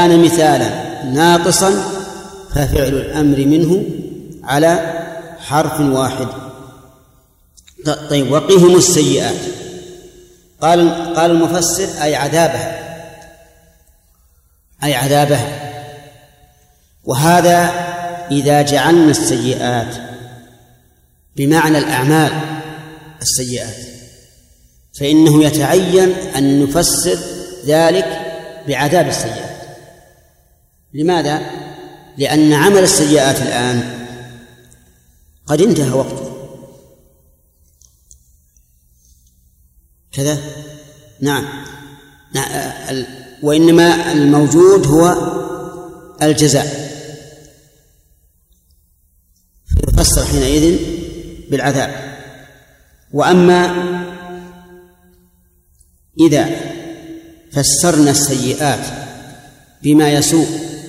كان مثالا ناقصا ففعل الأمر منه على حرف واحد. طيب وقهم السيئات، قال المفسر أي عذابها. وهذا إذا جعلنا السيئات بمعنى الأعمال السيئات فإنه يتعين أن نفسر ذلك بعذاب السيئات. لماذا؟ لأن عمل السيئات الآن قد انتهى وقته كذا. نعم. وإنما الموجود هو الجزاء، فيفسر حينئذ بالعذاب. وأما إذا فسرنا السيئات بما يسوء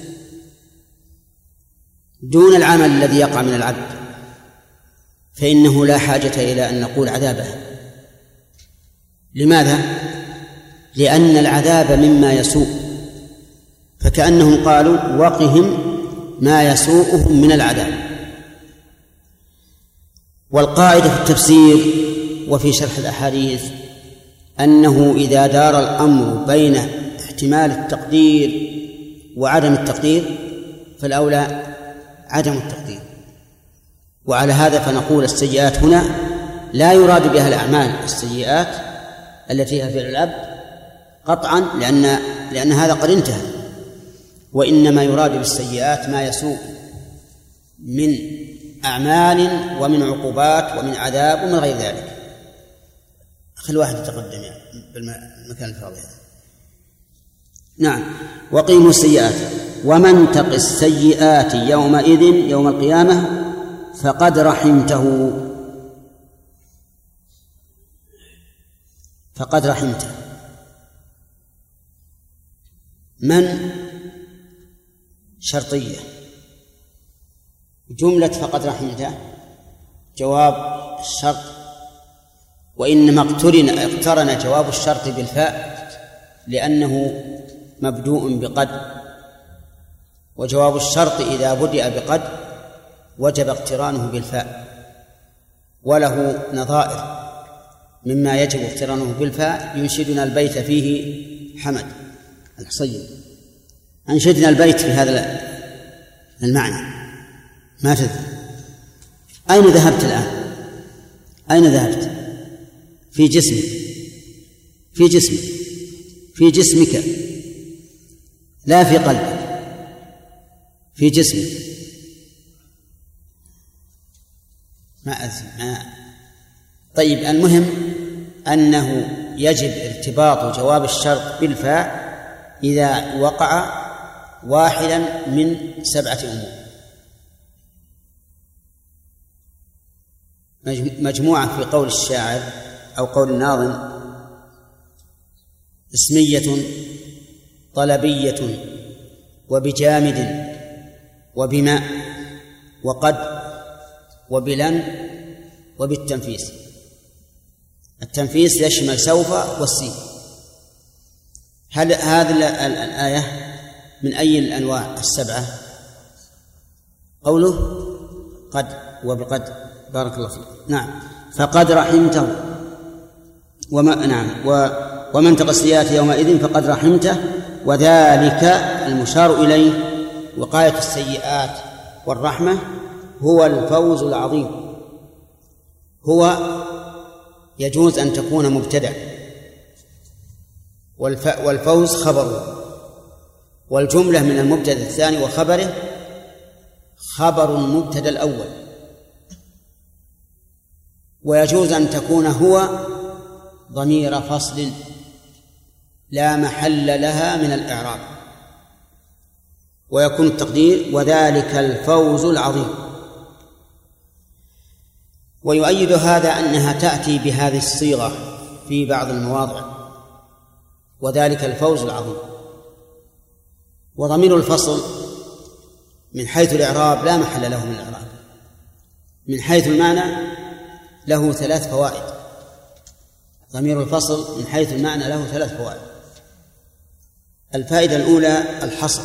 دون العمل الذي يقع من العبد فإنه لا حاجة إلى أن نقول عذابها. لماذا؟ لأن العذاب مما يسوء، فكأنهم قالوا وقهم ما يسوءهم من العذاب. والقاعدة في التفسير وفي شرح الأحاديث أنه إذا دار الأمر بين احتمال التقدير وعدم التقدير فالأولى عدم التقدير. وعلى هذا فنقول السيئات هنا لا يراد بها الأعمال السيئات التي هي فعل العبد قطعا لأن هذا قد انتهى، وإنما يراد بالسيئات ما يسوء من أعمال ومن عقوبات ومن عذاب ومن غير ذلك. خلي واحد يتقدم يعني بالمكان الفاضي هذا. نعم. وقيموا السيئات ومن تق السيئات يومئذ يوم القيامة فقد رحمته. فقد رحمته من شرطية، جملة فقد رحمته جواب الشرط، وإنما اقترن جواب الشرط بالفاء لأنه مبدوء بقد، وجواب الشرط إذا بدأ بقد وجب اقترانه بالفاء، وله نظائر مما يجب اقترانه بالفاء. ينشدنا البيت فيه حمد الحصين، أنشدنا البيت في هذا المعنى. ما تدري أين ذهبت الآن؟ أين ذهبت؟ في جسمك، في جسمك، في جسمك، لا في قلبك، في جسمك. ما أدري. طيب المهم أنه يجب ارتباط جواب الشرط بالفاء إذا وقع واحدا من 7 أمور. مجموعة في قول الشاعر أو قول الناظم: اسمية طلبية وبجامد وبماء وقد وبلن وبالتنفيس. التنفيس يشمل سوف والسين. هل هذه الآية من أي الأنواع 7؟ قوله قد وبقد. بارك الله فيك. نعم. فقد رحمته ومن تق السيئات يومئذ فقد رحمته، وذلك المشار إليه وقاية السيئات والرحمة هو الفوز العظيم. هو يجوز أن تكون مبتدأ، والفوز خبره، والجملة من المبتدأ الثاني وخبره خبر المبتدأ الأول. ويجوز أن تكون هو ضمير فصل لا محل لها من الإعراب، ويكون التقدير وذلك الفوز العظيم. ويؤيد هذا أنها تأتي بهذه الصيغة في بعض المواضع، وذلك الفوز العظيم. وضمير الفصل من حيث الإعراب لا محل له من الإعراب، من حيث المعنى له 3 فوائد. ضمير الفصل من حيث المعنى له 3 فوائد. الفائدة الأولى الحصر،